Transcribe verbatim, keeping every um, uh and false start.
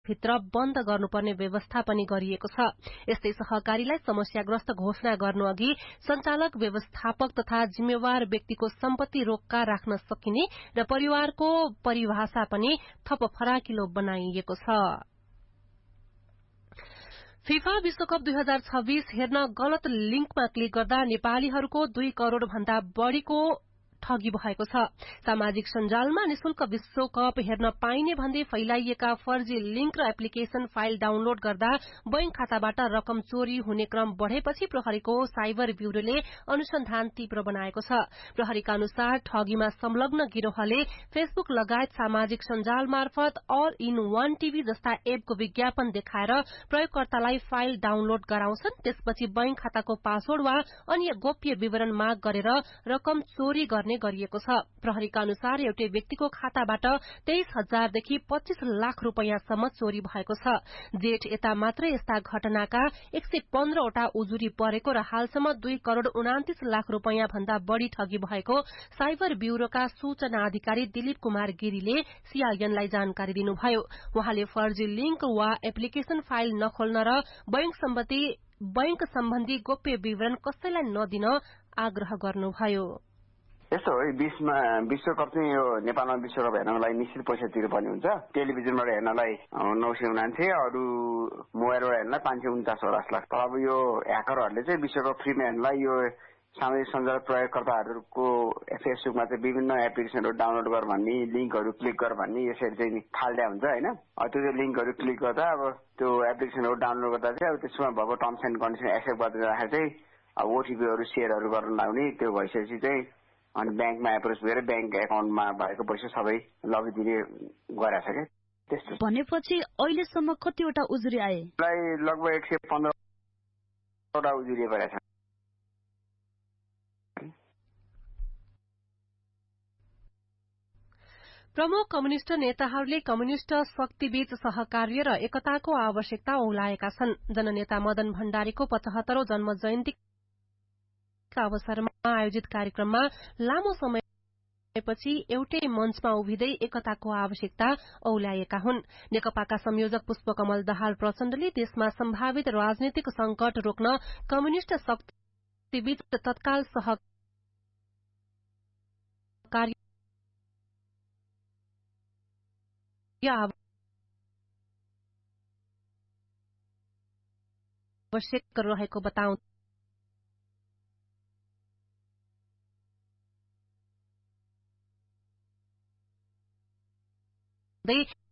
भित्र बन्द गर्नुपर्ने व्यवस्था पनि गरिएको छ। यस्तै सहकारीलाई समस्याग्रस्त घोषणा गर्नु अघि संचालक, व्यवस्थापक तथा जिम्मेवार व्यक्तिको सम्पत्ति रोक्का राख्न सकिने र परिवारको परिभाषा पनि थप फराकिलो बनाइएको छ। फिफा विश्वकप दुई हजार छब्बीस हेर्न गलत लिंकमा क्लिक गर्दा नेपालीहरूको दुई करोड़ भन्दा बढ़ीको ठगी भएको छ। सामाजिक सञ्जालमा निशुल्क विश्वकप हेर्न पाइने भन्दै फैलाइएका फर्जी लिंक र एप्लिकेशन फाइल डाउनलोड गर्दा बैंक खाताबाट रकम चोरी हुने क्रम बढ़ेपछि प्रहरीको साइबर ब्यूरोले अनुसन्धान तीव्र बनाएको छ। प्रहरीका अनुसार ठगीमा संलग्न गिरोहले फेसबुक लगायत सामाजिक सञ्जाल मार्फत अल इन वान टीभी जस्ता एपको विज्ञापन देखाएर प्रयोगकर्तालाई फाइल डाउनलोड गराउँछन्। त्यसपछि बैंक खाताको पासवर्ड वा अन्य गोप्य विवरण माग गरेर रकम चोरी गर्ने गरिएको छ। प्रहरीका अनुसार एउटै व्यक्तिको खाताबाट तेइस हजारदेखि पच्चीस लाख रूपियाँसम्म चोरी भएको छ। जेठ यता मात्रै यस्ता घटनाका एक सय पन्ध्रवटा उजुरी परेको र हालसम्म दुई करोड़ उनातिस लाख रूपियाँ भन्दा बढ़ी ठगी भएको साइबर ब्यूरोका सूचना अधिकारी दिलीप कुमार गिरीले सीआईएनलाई जानकारी दिनुभयो। उहाँले फर्जी लिंक वा एप्लिकेशन फाइल नखोल्न र बैंक सम्बन्धी बैंक सम्बन्धी गोप्य विवरण कसैलाई नदिन आग्रह गर्नुभयो। यस्तो हो, बिचमा विश्वकप चाहिँ यो नेपालमा विश्वकप हेर्नको लागि निश्चित पैसा तिर्नुपर्ने हुन्छ। टेलिभिजनबाट हेर्नलाई नौ सय उनान्से, अरू मोबाइलबाट हेर्नलाई पाँच सय उन्चास पचास लाख। तर अब यो ह्याकरहरूले चाहिँ विश्वकप फ्रीमा हेर्नलाई यो सामाजिक सञ्जाल प्रयोगकर्ताहरूको फेसबुकमा चाहिँ विभिन्न एप्लिकेसनहरू डाउनलोड गर भन्ने, लिंकहरू क्लिक गर भन्ने यसरी चाहिँ फाल्दा हुन्छ होइन। त्यो चाहिँ लिंकहरू क्लिक गर्दा अब त्यो एप्लिकेसनहरू डाउनलोड गर्दा चाहिँ अब त्यसमा भएको टर्म्स एन्ड कन्डिसन एक्सेप्ट गर्दै जाँदाखेरि चाहिँ अब ओटिपीहरू सेयरहरू गर्न लाग्ने। त्यो भइसकेपछि चाहिँ अनि ब्याङ्कमा एप्रोच गरेर ब्याङ्क एकाउन्टमा भएको पैसा सबै लगिदिने गरेछ क्या। त्यस्तो भनेपछि अहिलेसम्म कतिवटा उजुरी आए? लगभग एक सय पन्ध्रवटा उजुरी परेछ। प्रमुख कम्युनिष्ट नेताहरूले कम्युनिष्ट शक्तिबीच सहकार्य र एकताको आवश्यकता औलाएका छन्। जननेता मदन भण्डारीको पचहत्तरौं जन्म जयन्तीका अवसरमा आयोजित कार्यक्रममा लामो समयपछि एउटै मञ्चमा उभिँदै एकताको आवश्यकता औलाएका हुन्। नेकपाका संयोजक पुष्पकमल दाहाल प्रचण्डले देशमा सम्भावित राजनीतिक संकट रोक्न कम्युनिष्ट शक्तिबीच तत्काल सहकार्य आवश्यक रहेको बताउँदै